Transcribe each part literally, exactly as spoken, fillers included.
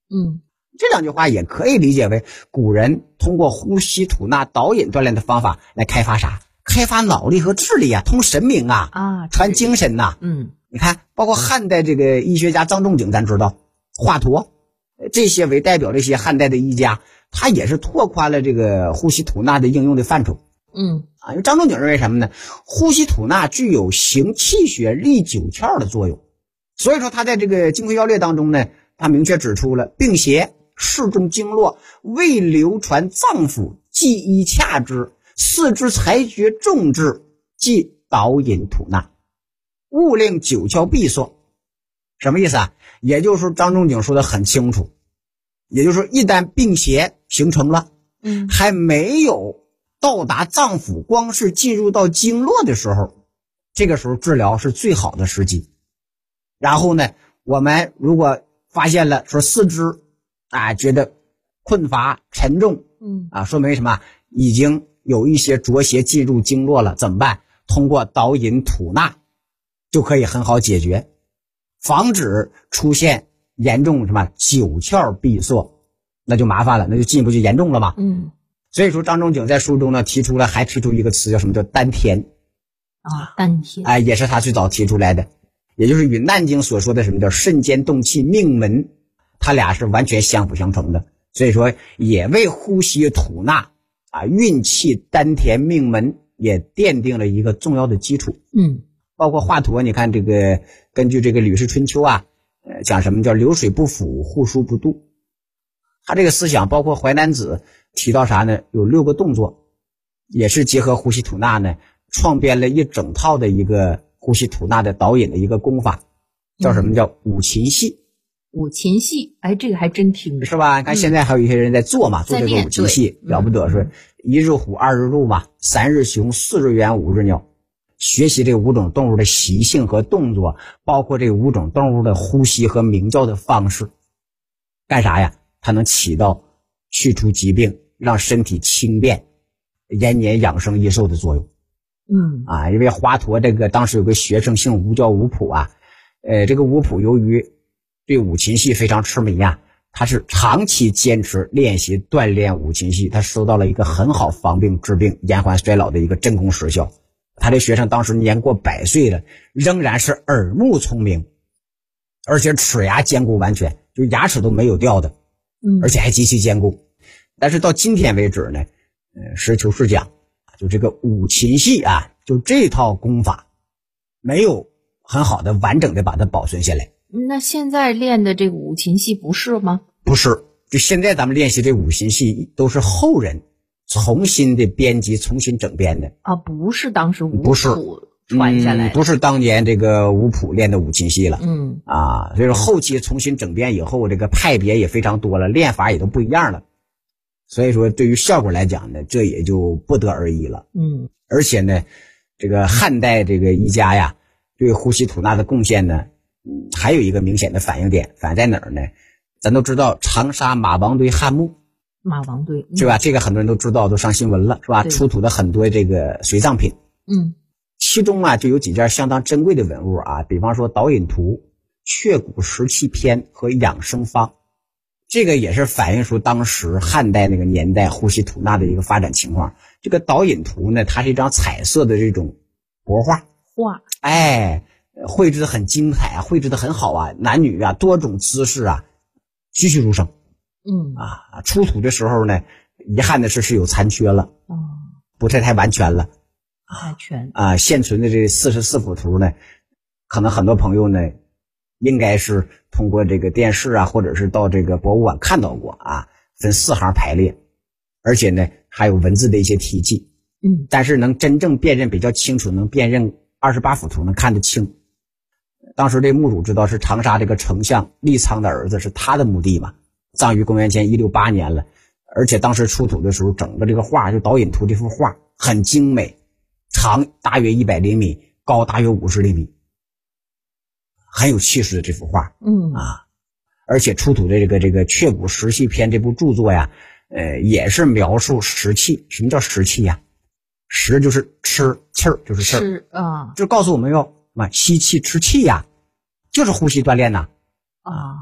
嗯， 这两句话也可以理解为古人通过呼吸吐纳导引锻炼的方法来开发啥？开发脑力和智力啊，通神明啊， 啊， 传精神呐、啊。 嗯， 你看，包括汉代这个医学家张仲景，咱知道华佗，这些为代表这些汉代的医家，他也是拓宽了这个呼吸吐纳的应用的范畴。 嗯啊，因为张仲景认为什么呢？呼吸吐纳具有行气血、利九窍的作用，所以说他在这个《金匮要略》当中呢，他明确指出了病邪适中经络，为流传脏腑，即医洽之，四肢裁决重治，即导引吐纳，勿令九窍闭锁。什么意思啊？也就是说张仲景说的很清楚，也就是说一旦病邪形成了， 嗯， 还没有到达脏腑，光是进入到经络的时候，这个时候治疗是最好的时机。然后呢，我们如果发现了说四肢啊觉得困乏沉重， 嗯啊，说明什么？已经有一些浊邪进入经络了，怎么办？通过导引吐纳就可以很好解决，防止出现严重什么九窍闭锁，那就麻烦了，那就进一步就严重了嘛。 嗯， 所以说张仲景在书中呢提出了，还提出一个词叫什么？叫丹田啊，丹田， 哎，也是他最早提出来的，也就是与《难经》所说的什么叫肾间动气命门，他俩是完全相辅相成的。所以说也为呼吸吐纳啊运气丹田命门也奠定了一个重要的基础。 嗯， 包括华佗，你看这个根据这个《吕氏春秋》啊，呃讲什么叫流水不腐，户枢不蠹。他这个思想包括淮南子提到啥呢？有六个动作，也是结合呼吸吐纳呢，创编了一整套的一个呼吸吐纳的导引的一个功法，叫什么？叫五禽戏。 五禽戏，哎，这个还真听着是吧？看现在还有一些人在做嘛， 嗯、 做这个五禽戏，了不得，说一日虎，二日鹿嘛，三日熊，四日猿，五日鸟。学习这五种动物的习性和动作，包括这五种动物的呼吸和鸣叫的方式，干啥呀？它能起到去除疾病，让身体轻便、延年养生益寿的作用。 嗯啊，因为华佗这个当时有个学生姓吴，叫吴普啊，呃，这个吴普由于对五禽戏非常痴迷啊，他是长期坚持练习锻炼五禽戏，他收到了一个很好防病治病、延缓衰老的一个真功实效。他这学生当时年过百岁了，仍然是耳目聪明，而且齿牙坚固完全，就牙齿都没有掉的， 嗯， 而且还极其坚固。但是到今天为止呢，呃，实求是讲，就这个五禽戏啊，就这套功法没有很好的完整的把它保存下来。 那现在练的这个五禽戏不是吗？ 不是，就现在咱们练习这五禽戏都是后人重新的编辑、重新整编的啊，不是当时吴不是普传下来的、 嗯，不是当年这个吴普练的五禽戏了， 嗯啊，所以说后期重新整编以后，这个派别也非常多了，练法也都不一样了，所以说对于效果来讲呢，这也就不得而已了， 嗯， 而且呢，这个汉代这个医家呀，对呼吸吐纳的贡献呢。嗯，还有一个明显的反应点，反映在哪儿呢？咱都知道长沙马王堆汉墓， 马王堆、嗯、 是吧？这个很多人都知道，都上新闻了，是吧？出土的很多这个随葬品， 嗯， 其中啊就有几件相当珍贵的文物啊，比方说导引图、雀骨石器篇和养生方，这个也是反映出当时汉代那个年代呼吸吐纳的一个发展情况。这个导引图呢，它是一张彩色的这种帛画， 画， 哎。绘制的很精彩啊，绘制的很好啊，男女啊多种姿势啊栩栩如生。 嗯啊，出土的时候呢，遗憾的是是有残缺了， 哦， 不太太完全了， 太全啊。现存的这四十四幅图呢，可能很多朋友呢，应该是通过这个电视啊，或者是到这个博物馆看到过啊，分四行排列，而且呢还有文字的一些题记。 嗯， 但是能真正辨认比较清楚，能辨认二十八幅图能看得清。当时这墓主知道是长沙这个丞相利苍的儿子，是他的墓地嘛，葬于公元前一六八年了，而且当时出土的时候，整个这个画就导引图这幅画很精美，长大约一百厘米，高大约五十厘米，很有气势的这幅画。 嗯啊，而且出土的这个这个雀骨石器篇这部著作呀，呃，也是描述食气。什么叫食气呀？食就是吃，气儿就是气儿， 是啊， 就告诉我们要嘛吸气吃气呀，就是呼吸锻炼呐。 啊，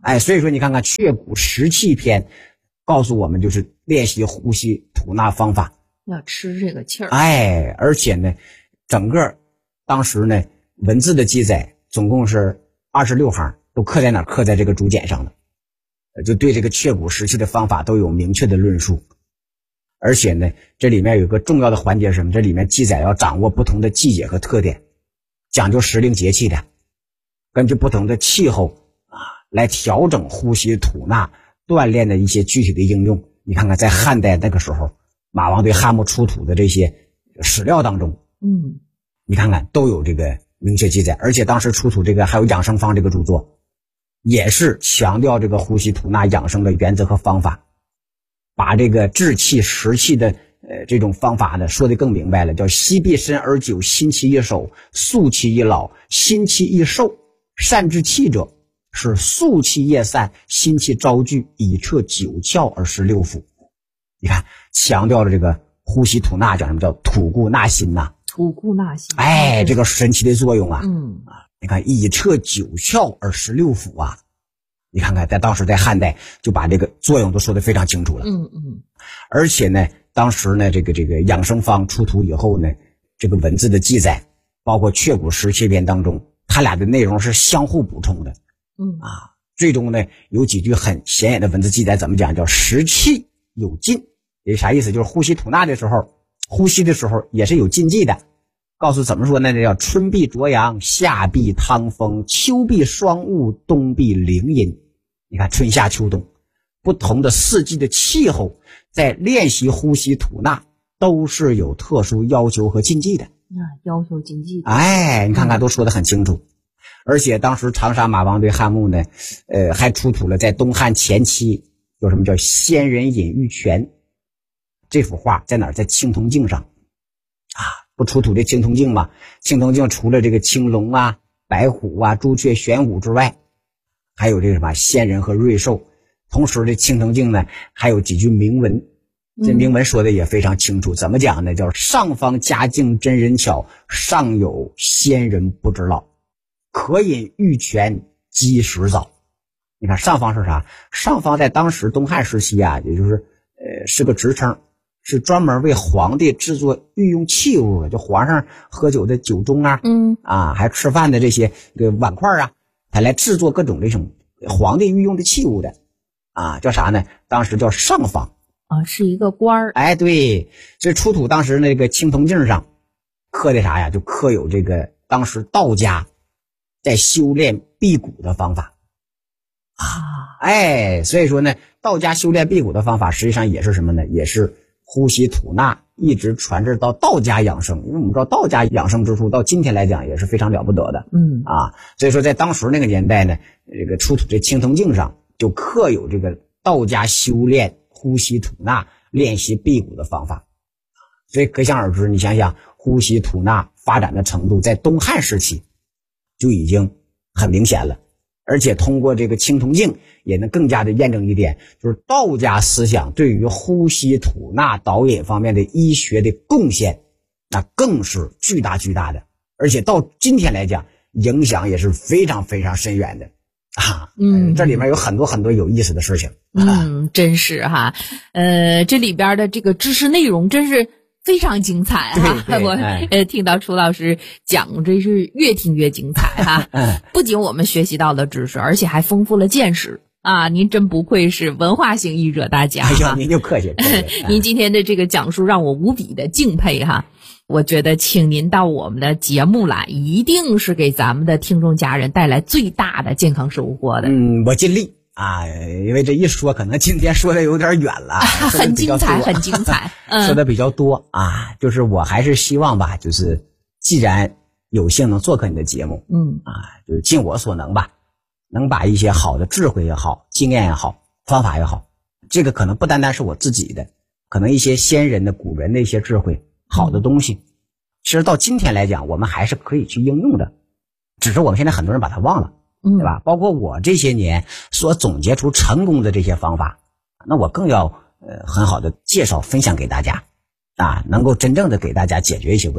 哎，所以说你看看《雀谷食气篇》告诉我们，就是练习呼吸吐纳方法， 要吃这个气儿。 哎，而且呢，整个当时呢文字的记载总共是二十六行，都刻在哪？刻在这个竹简上的，就对这个雀谷食气的方法都有明确的论述。而且呢，这里面有个重要的环节是什么？这里面记载要掌握不同的季节和特点，讲究时令节气的，根据不同的气候啊，来调整呼吸吐纳锻炼的一些具体的应用。你看看在汉代那个时候，马王堆汉墓出土的这些史料当中， 嗯， 你看看都有这个明确记载。而且当时出土这个还有养生方这个著作，也是强调这个呼吸吐纳养生的原则和方法，把这个治气食气的呃这种方法呢说得更明白了，叫息必深而久，心气易守，肃气易老，心气易寿。善治气者，是肃气夜散，心气招聚，以彻九窍而实六腑。你看强调了这个呼吸吐纳，讲什么叫吐故纳新呐、啊？ 吐故纳新， 哎，这个神奇的作用啊！ 嗯啊，你看以彻九窍而实六腑啊！你看看在当时在汉代就把这个作用都说得非常清楚了。 嗯嗯， 而且呢，当时呢这个这个养生方出土以后呢，这个文字的记载，包括《雀谷食气篇》当中，它俩的内容是相互补充的。 嗯啊，最终呢有几句很显眼的文字记载，怎么讲？叫食气有禁，也啥意思？就是呼吸吐纳的时候，呼吸的时候也是有禁忌的。告诉怎么说呢？这叫春必着阳，夏必汤风，秋必霜雾，冬必凌阴。你看春夏秋冬不同的四季的气候，在练习呼吸吐纳都是有特殊要求和禁忌的。 啊，要求禁忌。 哎，你看看都说得很清楚。而且当时长沙马王堆汉墓呢，呃，还出土了在东汉前期有什么叫仙人隐玉泉这幅画，在哪儿？在青铜镜上啊，不出土这青铜镜吗？青铜镜除了这个青龙啊、白虎啊、朱雀、玄武之外，还有这个什么仙人和瑞兽。同时这青铜镜呢还有几句铭文，这铭文说的也非常清楚。怎么讲呢？叫上方佳境真人巧，上有仙人不知老，可饮玉泉积食早。你看上方是啥？上方在当时东汉时期啊，也就是呃是个职称，是专门为皇帝制作御用器物的，就皇上喝酒的酒盅啊， 嗯啊，还吃饭的这些这个碗筷啊，他来制作各种这种皇帝御用的器物的啊，叫啥呢？当时叫上方啊，是一个官儿。 哎，对，这出土当时那个青铜镜上刻的啥呀？就刻有这个当时道家在修炼辟谷的方法啊，哎，所以说呢，道家修炼辟谷的方法实际上也是什么呢？也是呼吸吐纳，一直传至到道家养生。因为我们知道道家养生之处，到今天来讲也是非常了不得的。 嗯啊，所以说在当时那个年代呢，这个出土这青铜镜上就刻有这个道家修炼呼吸吐纳、练习辟谷的方法。所以可想而知，你想想呼吸吐纳发展的程度，在东汉时期就已经很明显了。而且通过这个青铜镜也能更加的验证一点，就是道家思想对于呼吸吐纳导引方面的医学的贡献，那更是巨大巨大的，而且到今天来讲影响也是非常非常深远的啊。 嗯， 这里面有很多很多有意思的事情。 嗯，真是哈，呃，这里边的这个知识内容真是非常精彩哈！ 对对我哎呃听到楚老师讲，真是越听越精彩哈！ 嗯不仅我们学习到了知识，而且还丰富了见识啊！您真不愧是文化型译者大家哎呀， 哈！ 您就客气。客气您今天的这个讲述让我无比的敬佩哈！我觉得请您到我们的节目来，一定是给咱们的听众家人带来最大的健康收获的。 嗯，我尽力啊，因为这一说可能今天说的有点远了， 很精彩，很精彩。嗯， 说的比较多啊，就是我还是希望吧，就是既然有幸能做客你的节目， 嗯啊，就是尽我所能吧，能把一些好的智慧也好、经验也好、方法也好，这个可能不单单是我自己的，可能一些先人的、古人的一些智慧、好的东西，其实到今天来讲，我们还是可以去应用的，只是我们现在很多人把它忘了。对吧？包括我这些年所总结出成功的这些方法，那我更要呃很好的介绍分享给大家啊，能够真正的给大家解决一些问题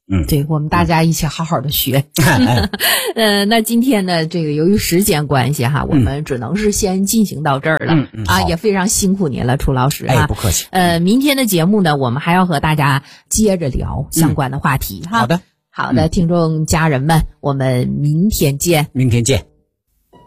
嗯， 对，我们大家一起好好的学。呃，那今天呢，这个由于时间关系哈，我们只能是先进行到这儿了。 嗯嗯， 啊，也非常辛苦您了，楚老师哈。 哎，不客气。 呃，明天的节目呢，我们还要和大家接着聊相关的话题哈。 好的， 好的，听众家人们，我们明天见。 明天见。